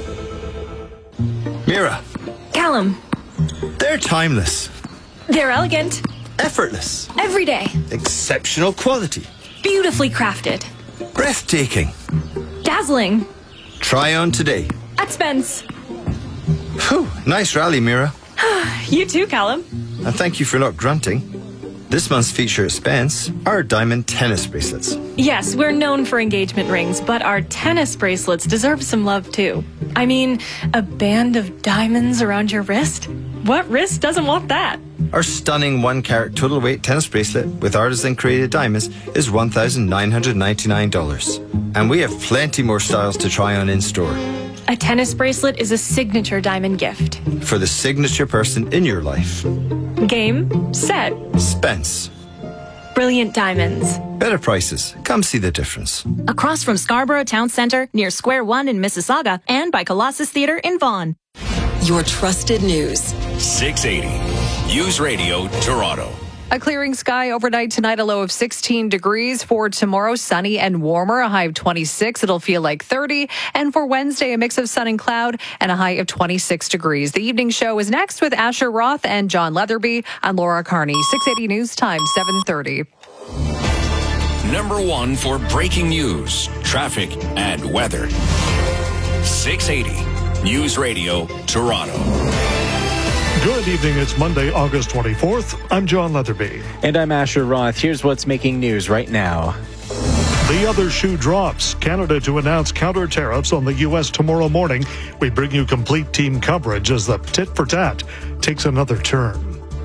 Mira. Callum. They're timeless. They're elegant. Effortless. Every day. Exceptional quality. Beautifully crafted. Breathtaking. Dazzling. Try on today. At Spence. Whew, nice rally, Mira. You too, Callum. And thank you for not grunting. This month's feature at Spence are diamond tennis bracelets. Yes, we're known for engagement rings, but our tennis bracelets deserve some love too. I mean, a band of diamonds around your wrist? What wrist doesn't want that? Our stunning one-carat total weight tennis bracelet with artisan-created diamonds is one thousand nine hundred ninety-nine dollars. And we have plenty more styles to try on in-store. A tennis bracelet is a signature diamond gift. For the signature person in your life. Game, set. Spence. Brilliant diamonds. Better prices. Come see the difference. Across from Scarborough Town Centre, near Square One in Mississauga, and by Colossus Theatre in Vaughan. Your trusted news. six eighty. News Radio Toronto. A clearing sky overnight tonight, a low of sixteen degrees. For tomorrow, sunny and warmer, a high of twenty-six. It'll feel like thirty. And for Wednesday, a mix of sun and cloud and a high of twenty-six degrees. The evening show is next with Asher Roth and John Leatherby. I'm Laura Carney, six eighty News Time, seven thirty. Number one for breaking news, traffic, and weather. six eighty News Radio Toronto. Good evening. It's Monday, August twenty-fourth. I'm John Leatherby. And I'm Asher Roth. Here's what's making news right now. The other shoe drops. Canada to announce counter tariffs on the U S tomorrow morning. We bring you complete team coverage as the tit for tat takes another turn.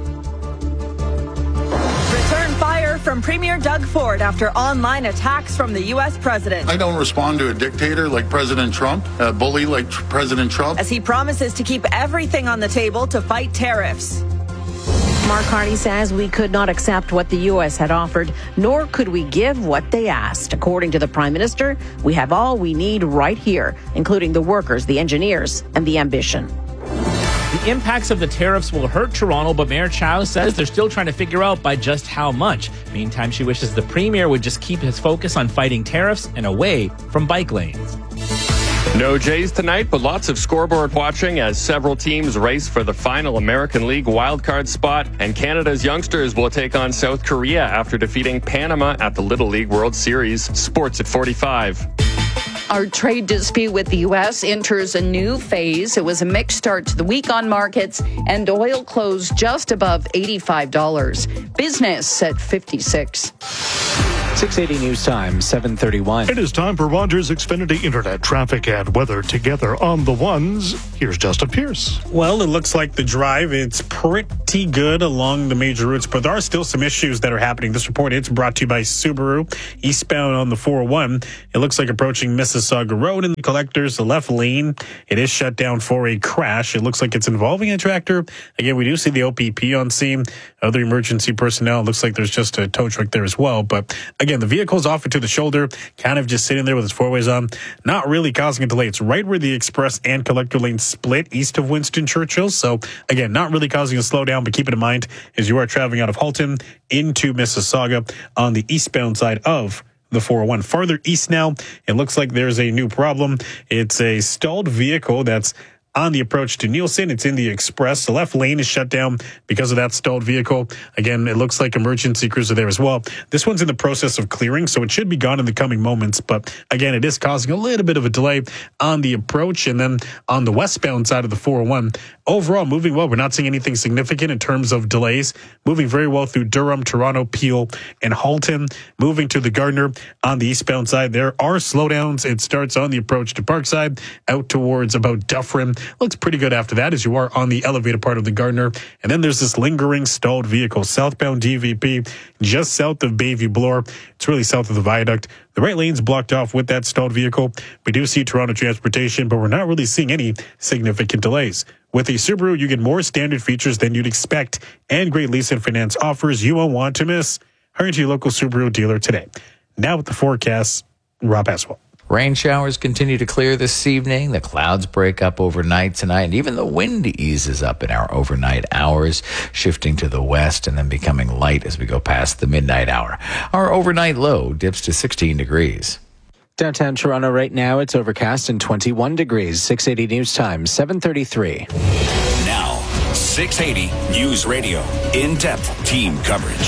From Premier Doug Ford after online attacks from the U S president. I don't respond to a dictator like President Trump, a bully like President Trump. As he promises to keep everything on the table to fight tariffs. Mark Carney says we could not accept what the U S had offered, nor could we give what they asked. According to the Prime Minister, we have all we need right here, including the workers, the engineers, and the ambition. The impacts of the tariffs will hurt Toronto, but Mayor Chow says they're still trying to figure out by just how much. Meantime, she wishes the premier would just keep his focus on fighting tariffs and away from bike lanes. No Jays tonight, but lots of scoreboard watching as several teams race for the final American League wildcard spot. And Canada's youngsters will take on South Korea after defeating Panama at the Little League World Series. Sports at forty-five. Our trade dispute with the U S enters a new phase. It was a mixed start to the week on markets, and oil closed just above eighty-five dollars. Business at fifty-six. six eighty News Time, seven thirty-one. It is time for Rogers Xfinity Internet traffic and weather together on the ones. Here's Justin Pierce. Well, it looks like the drive, it's pretty good along the major routes, but there are still some issues that are happening. This report, it's brought to you by Subaru. Eastbound on the four oh one, it looks like approaching Mississauga Road in the collectors, the left lane. It is shut down for a crash. It looks like it's involving a tractor. Again, we do see the O P P on scene. Other emergency personnel, it looks like there's just a tow truck there as well. But again, the vehicle's off to the shoulder, kind of just sitting there with its four ways on, not really causing a delay. It's right where the express and collector lanes split east of Winston Churchill. So again, not really causing a slowdown, but keep it in mind as you are traveling out of Halton into Mississauga on the eastbound side of the four oh one. Farther east now, it looks like there's a new problem. It's a stalled vehicle that's on the approach to Nielsen. It's in the express. The left lane is shut down because of that stalled vehicle. Again, it looks like emergency crews are there as well. This one's in the process of clearing, so it should be gone in the coming moments. But again, it is causing a little bit of a delay on the approach. And then on the westbound side of the four oh one, overall moving well. We're not seeing anything significant in terms of delays. Moving very well through Durham, Toronto, Peel, and Halton. Moving to the Gardiner on the eastbound side. There are slowdowns. It starts on the approach to Parkside out towards about Dufferin. Looks pretty good after that as you are on the elevated part of the Gardiner. And then there's this lingering stalled vehicle, southbound D V P, just south of Bayview Bloor. It's really south of the viaduct. The right lane's blocked off with that stalled vehicle. We do see Toronto transportation, but we're not really seeing any significant delays. With a Subaru, you get more standard features than you'd expect and great lease and finance offers you won't want to miss. Hurry to your local Subaru dealer today. Now with the forecast, Rob Aswell. Rain showers continue to clear this evening. The clouds break up overnight tonight, and even the wind eases up in our overnight hours, shifting to the west and then becoming light as we go past the midnight hour. Our overnight low dips to sixteen degrees. Downtown Toronto right now, it's overcast and twenty-one degrees. six eighty News Time, seven thirty-three. Now, six eighty News Radio. In-depth team coverage.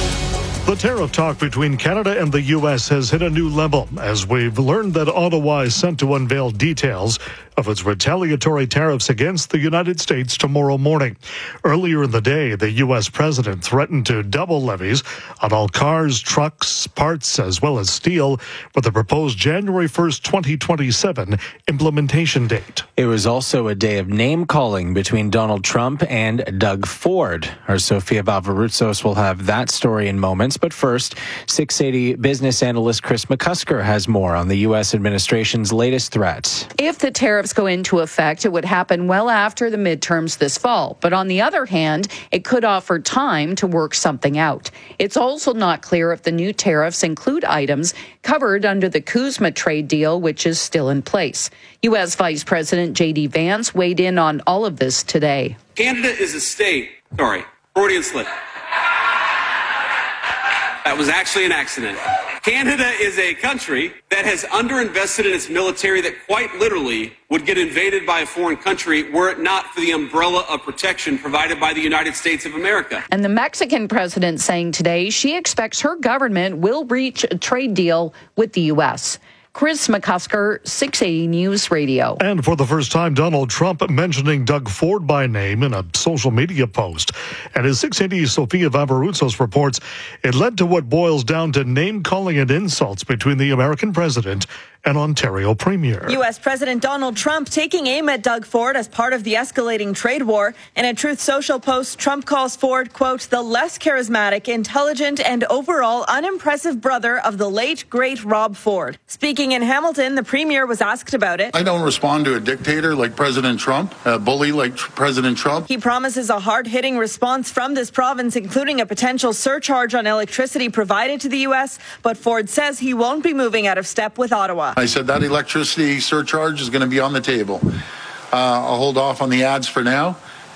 The tariff talk between Canada and the U S has hit a new level as we've learned that Ottawa is set to unveil details of its retaliatory tariffs against the United States tomorrow morning. Earlier in the day, the U S president threatened to double levies on all cars, trucks, parts, as well as steel with the proposed January first, twenty twenty-seven implementation date. It was also a day of name-calling between Donald Trump and Doug Ford. Our Sofia Valvaroutsos will have that story in moments. But first, six eighty business analyst Chris McCusker has more on the U S administration's latest threats. If the tariffs go into effect, it would happen well after the midterms this fall. But on the other hand, it could offer time to work something out. It's also not clear if the new tariffs include items covered under the CUSMA trade deal, which is still in place. U S Vice President J D Vance weighed in on all of this today. Canada is a state. Sorry, Freudian slip. That was actually an accident. Canada is a country that has underinvested in its military that quite literally would get invaded by a foreign country were it not for the umbrella of protection provided by the United States of America. And the Mexican president saying today she expects her government will reach a trade deal with the U S. Chris McCusker, six eighty News Radio. And for the first time, Donald Trump mentioning Doug Ford by name in a social media post. And as six eighty Sofia Valvaroutsos reports, it led to what boils down to name-calling and insults between the American president and Ontario Premier. U S President Donald Trump taking aim at Doug Ford as part of the escalating trade war. In a Truth Social post, Trump calls Ford, quote, the less charismatic, intelligent, and overall unimpressive brother of the late, great Rob Ford. Speaking in Hamilton, the Premier was asked about it. I don't respond to a dictator like President Trump, a bully like President Trump. He promises a hard-hitting response from this province, including a potential surcharge on electricity provided to the U S, but Ford says he won't be moving out of step with Ottawa. I said that electricity surcharge is going to be on the table. Uh, I'll hold off on the ads for now.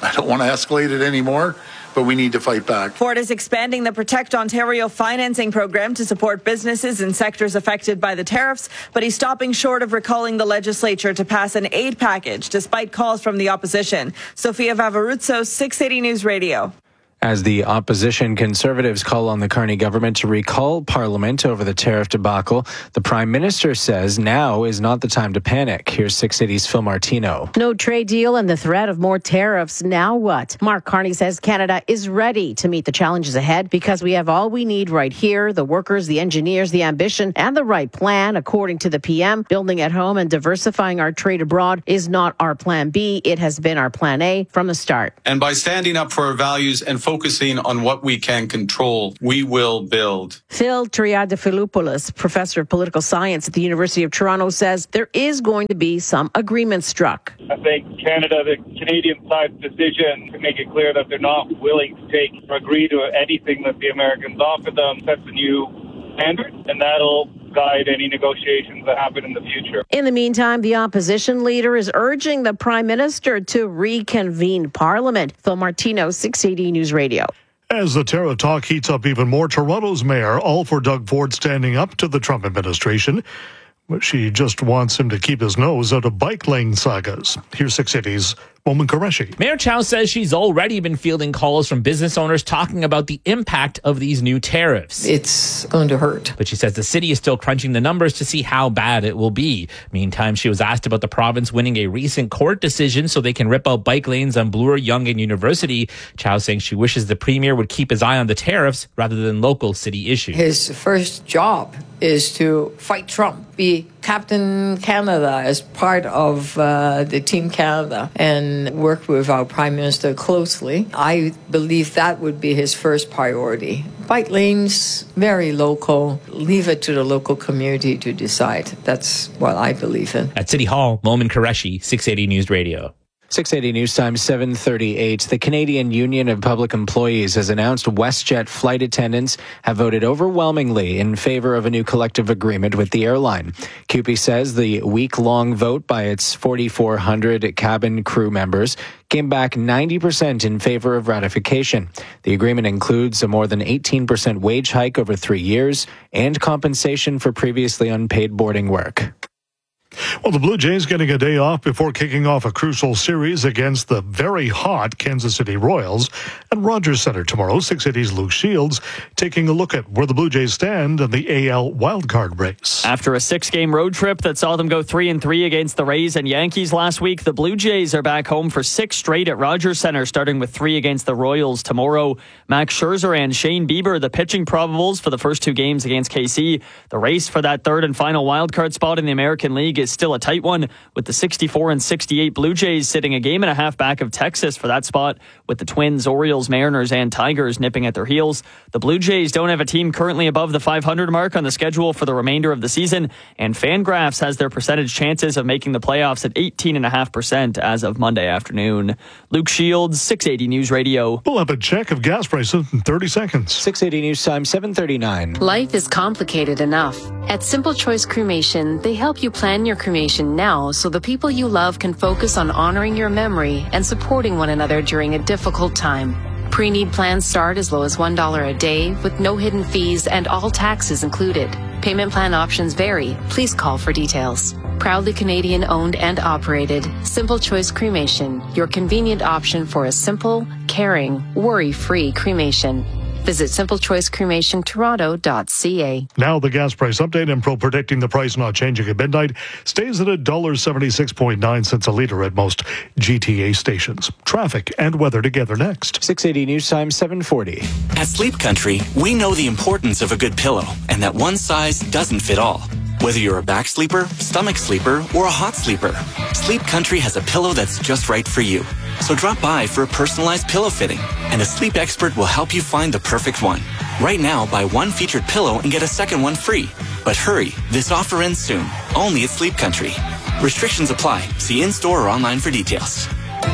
I don't want to escalate it anymore, but we need to fight back. Ford is expanding the Protect Ontario financing program to support businesses in sectors affected by the tariffs, but he's stopping short of recalling the legislature to pass an aid package despite calls from the opposition. Sofia Vavaruzzo, six eighty News Radio. As the opposition Conservatives call on the Carney government to recall Parliament over the tariff debacle, the Prime Minister says now is not the time to panic. Here's six eighty's Phil Martino. No trade deal and the threat of more tariffs. Now what? Mark Carney says Canada is ready to meet the challenges ahead because we have all we need right here, the workers, the engineers, the ambition, and the right plan. According to the P M, building at home and diversifying our trade abroad is not our plan B. It has been our plan A from the start. And by standing up for our values and focusing on what we can control, we will build. Phil Triadopoulos, professor of political science at the University of Toronto, says there is going to be some agreement struck. I think Canada, the Canadian side's decision to make it clear that they're not willing to take or agree to anything that the Americans offer them sets a new standard, and that'll guide any negotiations that happen in the future. In the meantime, the opposition leader is urging the Prime Minister to reconvene Parliament. Phil Martino, six eighty News Radio. As the tariff talk heats up even more, Toronto's mayor, all for Doug Ford standing up to the Trump administration. But she just wants him to keep his nose out of bike lane sagas. Here's six eighty's Momin Qureshi. Mayor Chow says she's already been fielding calls from business owners talking about the impact of these new tariffs. It's going to hurt. But she says the city is still crunching the numbers to see how bad it will be. Meantime, she was asked about the province winning a recent court decision so they can rip out bike lanes on Bloor, Yonge and University. Chow saying she wishes the premier would keep his eye on the tariffs rather than local city issues. His first job is to fight Trump, be Captain Canada as part of uh, the Team Canada and work with our Prime Minister closely. I believe that would be his first priority. Bike lanes, very local. Leave it to the local community to decide. That's what I believe in. At City Hall, Momin Qureshi, six eighty News Radio. six eighty News Time, seven thirty-eight. The Canadian Union of Public Employees has announced WestJet flight attendants have voted overwhelmingly in favor of a new collective agreement with the airline. C U P E says the week-long vote by its forty-four hundred cabin crew members came back ninety percent in favor of ratification. The agreement includes a more than eighteen percent wage hike over three years and compensation for previously unpaid boarding work. Well, the Blue Jays getting a day off before kicking off a crucial series against the very hot Kansas City Royals at Rogers Center tomorrow. six eighty's Luke Shields taking a look at where the Blue Jays stand in the A L wildcard race. After a six-game road trip that saw them go three and three against the Rays and Yankees last week, the Blue Jays are back home for six straight at Rogers Center, starting with three against the Royals tomorrow. Max Scherzer and Shane Bieber, the pitching probables for the first two games against K C. The race for that third and final wildcard spot in the American League is still a tight one, with the sixty-four and sixty-eight Blue Jays sitting a game and a half back of Texas for that spot, with the Twins, Orioles, Mariners, and Tigers nipping at their heels. The Blue Jays don't have a team currently above the five hundred mark on the schedule for the remainder of the season, and Fangraphs has their percentage chances of making the playoffs at eighteen point five percent as of Monday afternoon. Luke Shields, six eighty News Radio. We'll have a check of gas prices in thirty seconds. six eighty News Time, seven thirty-nine. Life is complicated enough. At Simple Choice Cremation, they help you plan your cremation now so the people you love can focus on honoring your memory and supporting one another during a difficult time. Pre-need plans start as low as one dollar a day with no hidden fees and all taxes included. Payment plan options vary. Please call for details. Proudly Canadian owned and operated, Simple Choice Cremation, your convenient option for a simple, caring, worry-free cremation. Visit simple choice cremation toronto dot c a. Now the gas price update. Info predicting the price not changing at midnight stays at one dollar seventy-six point nine cents a litre at most G T A stations. Traffic and weather together next. six eighty News Time, seven forty. At Sleep Country, we know the importance of a good pillow and that one size doesn't fit all. Whether you're a back sleeper, stomach sleeper, or a hot sleeper, Sleep Country has a pillow that's just right for you. So drop by for a personalized pillow fitting, and a sleep expert will help you find the perfect one. Right now, buy one featured pillow and get a second one free. But hurry, this offer ends soon, only at Sleep Country. Restrictions apply. See in-store or online for details.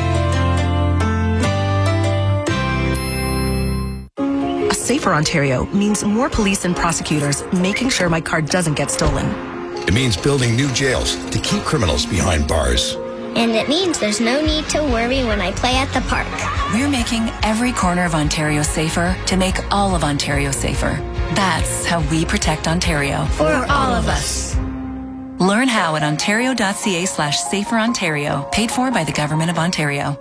A safer Ontario means more police and prosecutors making sure my car doesn't get stolen. It means building new jails to keep criminals behind bars. and it means there's no need to worry when I play at the park. We're making every corner of Ontario safer to make all of Ontario safer. That's how we protect Ontario. For all of us. Learn how at ontario.ca slash safer Ontario. Paid for by the Government of Ontario.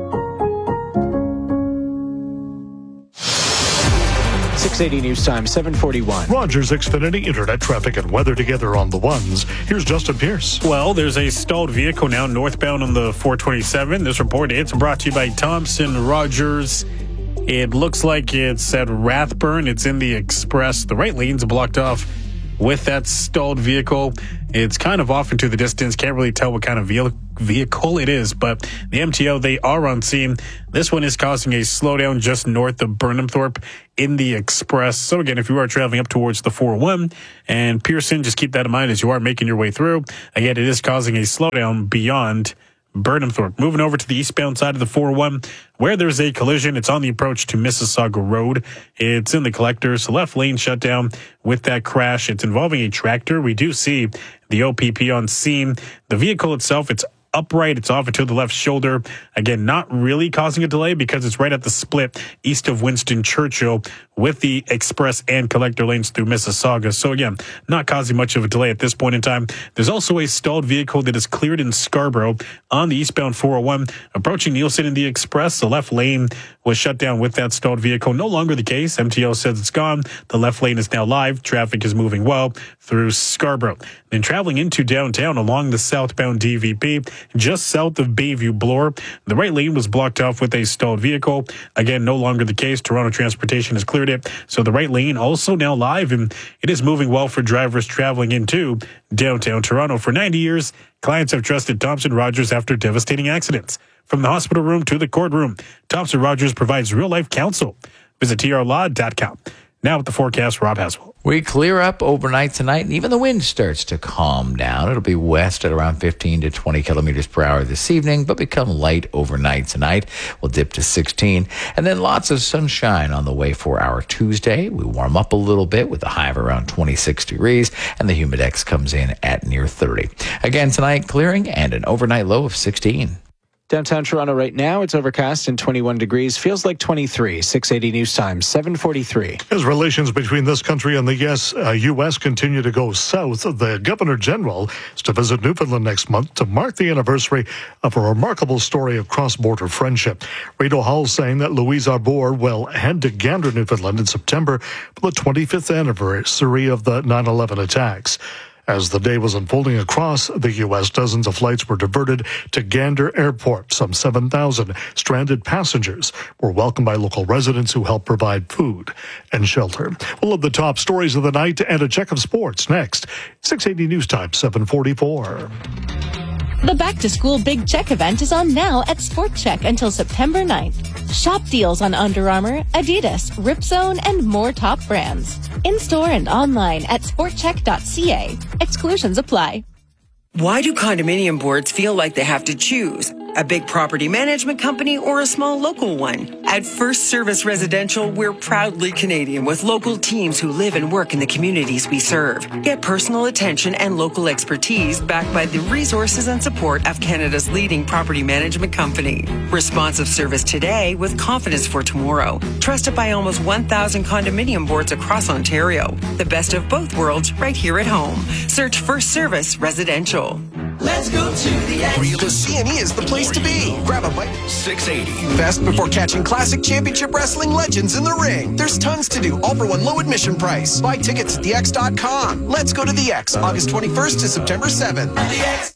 six eighty News Time, seven forty-one. Rogers Xfinity Internet traffic and weather together on the ones. Here's Justin Pierce. Well, there's a stalled vehicle now northbound on the four twenty-seven. This report, it's brought to you by Thompson Rogers. It looks like it's at Rathburn. It's in the express. The right lane's blocked off with that stalled vehicle. It's kind of off into the distance. Can't really tell what kind of vehicle it is, but the M T O, they are on scene. This one is causing a slowdown just north of Burnhamthorpe in the express. So again, if you are traveling up towards the four oh one and Pearson, just keep that in mind as you are making your way through. Again, it is causing a slowdown beyond Burnhamthorpe. Moving over to the eastbound side of the four oh one, where there's a collision. It's on the approach to Mississauga Road. It's in the collectors. The left lane shut down with that crash. It's involving a tractor. We do see the O P P on scene. The vehicle itself, it's upright. It's off into the left shoulder. Again, not really causing a delay because it's right at the split east of Winston Churchill with the express and collector lanes through Mississauga. So again, not causing much of a delay at this point in time. There's also a stalled vehicle that is cleared in Scarborough on the eastbound four oh one approaching Nielsen in the express. The left lane was shut down with that stalled vehicle. No longer the case. M T O says it's gone. The left lane is now live. Traffic is moving well through Scarborough. Then traveling into downtown along the southbound D V P, just south of Bayview Bloor, the right lane was blocked off with a stalled vehicle. Again, no longer the case. Toronto Transportation has cleared it. So the right lane also now live, and it is moving well for drivers traveling into downtown Toronto. For ninety years, clients have trusted Thompson Rogers after devastating accidents. From the hospital room to the courtroom, Thompson Rogers provides real-life counsel. Visit T R law dot com. Now with the forecast, Rob Haswell. We clear up overnight tonight, and even the wind starts to calm down. It'll be west at around fifteen to twenty kilometers per hour this evening, but become light overnight tonight. We'll dip to sixteen, and then lots of sunshine on the way for our Tuesday. We warm up a little bit with a high of around twenty-six degrees, and the humidex comes in at near thirty. Again tonight, clearing and an overnight low of sixteen. Downtown Toronto right now, it's overcast and twenty-one degrees. Feels like twenty-three. six eighty News Time, seven forty-three. As relations between this country and the yes, uh, U S continue to go south, the Governor General is to visit Newfoundland next month to mark the anniversary of a remarkable story of cross-border friendship. Rideau Hall saying that Louise Arbour will head to Gander, Newfoundland in September for the twenty-fifth anniversary of the nine eleven attacks. As the day was unfolding across the U S, dozens of flights were diverted to Gander Airport. Some seven thousand stranded passengers were welcomed by local residents who helped provide food and shelter. We'll have the top stories of the night and a check of sports next. six eighty News Time, seven forty-four. The Back to School Big Check event is on now at Sport Check until September ninth. Shop deals on Under Armour, Adidas, Ripzone, and more top brands. In-store and online at sport check dot c a. Exclusions apply. Why do condominium boards feel like they have to choose? A big property management company or a small local one? At First Service Residential, we're proudly Canadian with local teams who live and work in the communities we serve. Get personal attention and local expertise backed by the resources and support of Canada's leading property management company. Responsive service today with confidence for tomorrow. Trusted by almost one thousand condominium boards across Ontario. The best of both worlds right here at home. Search First Service Residential. Let's go to the X. Because C and E is the place to be. Grab a bite. six eighty. Fast before catching classic championship wrestling legends in the ring. There's tons to do, all for one low admission price. Buy tickets at the x dot com. Let's go to the X, August twenty-first to September seventh. The X.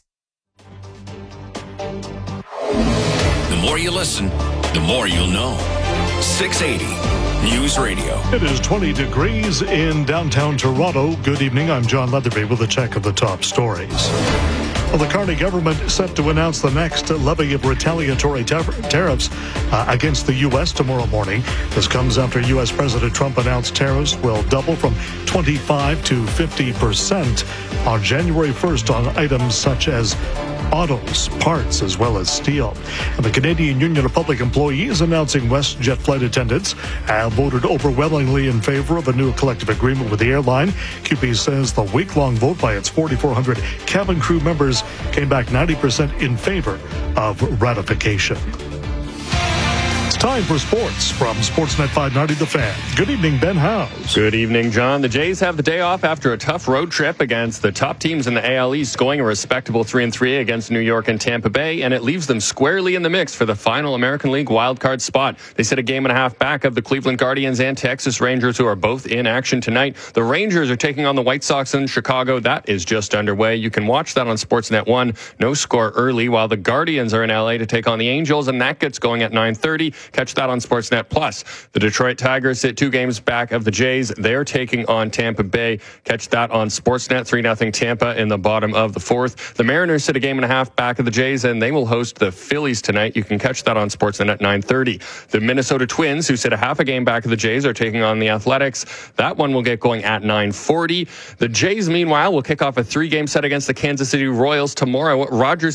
The more you listen, the more you'll know. six eighty News Radio. It is twenty degrees in downtown Toronto. Good evening. I'm John Leatherby with a check of the top stories. Well, the Carney government set to announce the next levy of retaliatory tar- tariffs uh, against the U S tomorrow morning. This comes after U S President Trump announced tariffs will double from twenty-five to fifty percent on January first on items such as autos, parts, as well as steel. And the Canadian Union of Public Employees announcing WestJet flight attendants have voted overwhelmingly in favor of a new collective agreement with the airline. Q P says the week-long vote by its forty-four hundred cabin crew members came back ninety percent in favor of ratification. It's time for sports from Sportsnet five ninety The Fan. Good evening, Ben Howes. Good evening, John. The Jays have the day off after a tough road trip against the top teams in the A L East, going a respectable three and three against New York and Tampa Bay, and it leaves them squarely in the mix for the final American League wildcard spot. They sit a game and a half back of the Cleveland Guardians and Texas Rangers, who are both in action tonight. The Rangers are taking on the White Sox in Chicago. That is just underway. You can watch that on Sportsnet one. No score early, while the Guardians are in L A to take on the Angels, and that gets going at nine thirty. Catch that on Sportsnet Plus. The Detroit Tigers sit two games back of the Jays. They're taking on Tampa Bay. Catch that on Sportsnet. three nothing Tampa in the bottom of the fourth. The Mariners sit a game and a half back of the Jays, and they will host the Phillies tonight. You can catch that on Sportsnet at nine thirty. The Minnesota Twins, who sit a half a game back of the Jays, are taking on the Athletics. That one will get going at nine forty. The Jays, meanwhile, will kick off a three-game set against the Kansas City Royals tomorrow. Rogers